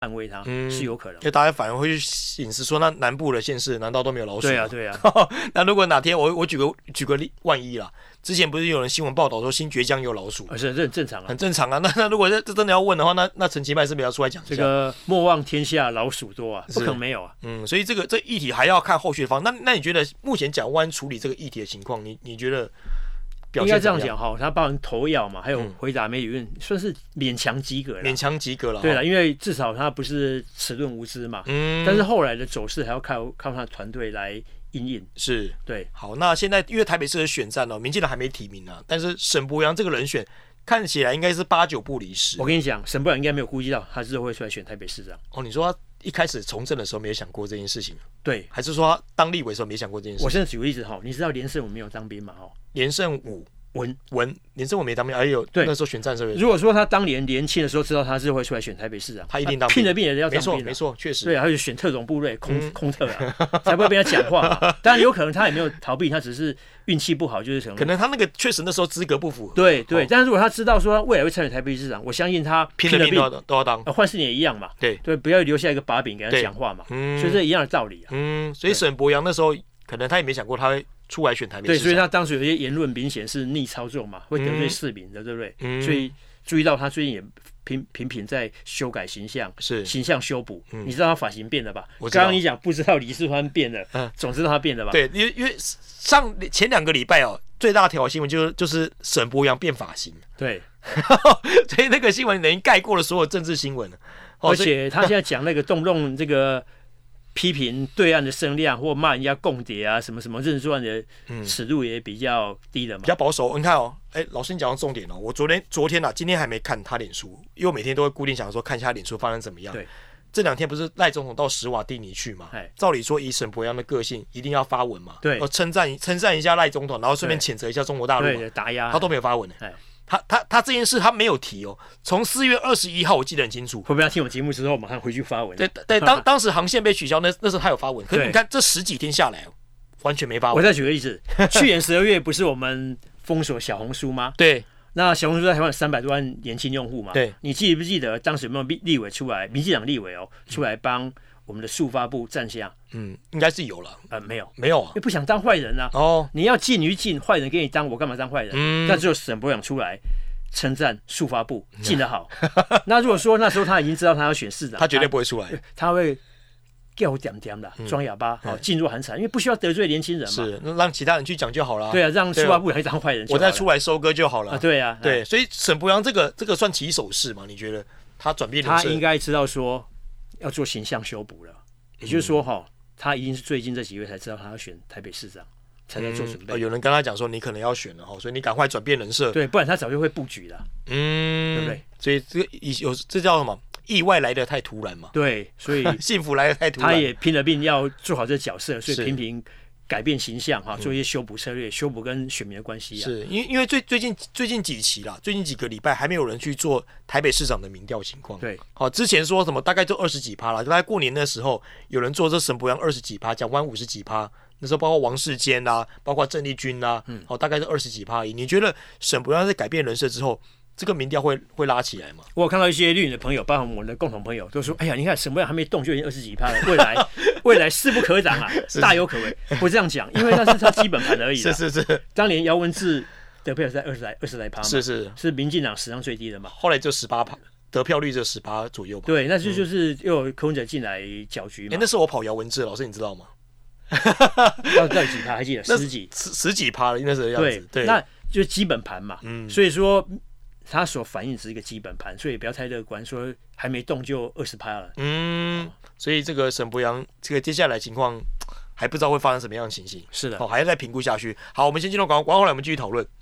捍卫它，是有可能。 因为大家反而会去隐私说，那南部的县市难道都没有老鼠吗？ 对啊。 那如果哪天我举个万一啦，之前不是有人新闻报道说新崛江有老鼠， 是这很正常啊， 很正常啊。那如果这真的要问的话，那陈其迈是不是要出来讲一下？ 这个莫忘天下老鼠多啊，不可能没有啊。 所以这议题还要看后续的方。那你觉得目前蒋万安处理这个议题的情况，你觉得？ 应该这样讲哈，他包含投药嘛，还有回答媒体算是勉强及格了。 勉强及格了。 对了，因为至少他不是齿论无知嘛。但是后来的走势还要靠他的团队来因应。 是， 对。 好，那现在因为台北市的选战民进党还没提名啊，但是沈伯洋这个人选看起来应该是8、9不离10。 我跟你讲，沈伯洋应该没有估计到他之后会出来选台北市长。 你说他一开始从政的时候没有想过这件事情？ 对， 还是说他当立委的时候没想过这件事情？ 我现在举个例子哈，你知道连胜武没有当兵嘛？ 连胜武。连胜武没当兵，那时候选战的时候， 如果说他当年年轻的时候知道他是会出来选台北市长， 他一定当兵， 拼了命也要当兵。 没错，确实。 对啊，他就选特种部队空特啊，才不会被他讲话嘛。当然有可能他也没有逃避，他只是运气不好，就是可能他那个确实那时候资格不符合。 对，但是如果他知道说未来会参选台北市长，我相信他拼了命都要当。 换4年也一样嘛。对，不要留下一个把柄给他讲话嘛。所以这一样的道理啊。 所以沈伯洋那时候可能他也没想过他会出来选台北市长。 对，所以他当时有些言论明显是逆操作嘛，会得罪市民的，对不对？所以注意到他最近也频频在修改形象，形象修补。你知道他发型变了吧？刚刚你讲不知道李世宽变了，总知道他变了吧？ 对，因为前2个礼拜最大条新闻就是沈伯洋变发型。 对， 所以那个新闻等于盖过了所有政治新闻了。 而且他现在讲那个动不动这个。批评对岸的声量，或骂人家共谍啊，什么什么认罪案的尺度也比较低了嘛， 比较保守。你看老师你讲到重点我昨天今天还没看他脸书，因为我每天都会固定想说看一下他脸书发生怎么样。 对， 这2天不是赖总统到史瓦蒂尼去嘛？照理说以沈伯洋的个性，一定要发文嘛， 对， 称赞一下赖总统，然后顺便谴责一下中国大陆嘛， 对，打压， 他都没有发文。他这件事他没有提从4月21号我记得很清楚。 会不会他听我节目之后马上回去发文？ 对，当时航线被取消，那时候他有发文。可是你看这10几天下来，完全没发文。 我再举个例子，去年12月不是我们封锁小红书吗？ 对， 那小红书在台湾300多万年轻用户嘛？ 对， 你记不记得当时有没有立委出来，民进党立委出来帮我们的速发部站下？ 应该是有了。 没有啊，因为不想当坏人啊。你要禁于禁，坏人给你当，我干嘛当坏人？那只有沈伯洋出来称赞速发部禁得好。那如果说那时候他已经知道他要选市长， 他绝对不会出来， 他会叫点点的装哑巴，噤若寒蝉，因为不需要得罪年轻人嘛， 是让其他人去讲就好了。 对啊，让速发部来当坏人， 我再出来收割就好了。 对啊， 对，所以沈伯洋这个算起手式吗？你觉得他转变人设？ 他应该知道说要做形象修补了，也就是说他一定是最近这几个月才知道他要选台北市长。才在做准备。 有人跟他讲说你可能要选了所以你赶快转变人设。 对，不然他早就会布局了。对不对？ 所以这叫什么？意外来得太突然嘛。 对，所以幸福来得太突然。 他也拼了命要做好这个角色，所以频频改变形象做一些修补策略，修补跟选民的关系是因为最近几期啦，最近几个礼拜还没有人去做台北市长的民调情况。 对， 之前说什么大概就20几%啦，大概过年的时候有人做这沈伯洋20几%，蒋万50几%。那时候包括王世坚啦，包括郑丽君啦，大概是20几%而已。你觉得沈伯洋在改变人设之后，这个民调会拉起来吗？ 我有看到一些绿营的朋友，包括我们的共同朋友，都说：“哎呀，你看沈伯洋还没动就已经20几%了，未来势不可挡啊，大有可为。”不这样讲，因为那是他基本盘而已。 是。 当年姚文智得票在20来%嘛，是民进党史上最低的嘛。 后来就18%，得票率就18%左右吧。 对，那就是又有柯文哲进来搅局嘛。 那是我跑姚文智，老师你知道吗？ 到底几趴？还记得十几 %了，那时候样子。 对，那就是基本盘嘛。所以说它所反映只是一个基本盘，所以不要太乐观，说还没动就20%了。 所以这个沈伯洋这个接下来情况还不知道会发生什么样的情形。 是的， 还要再评估下去。好，我们先进入广告，回来我们继续讨论。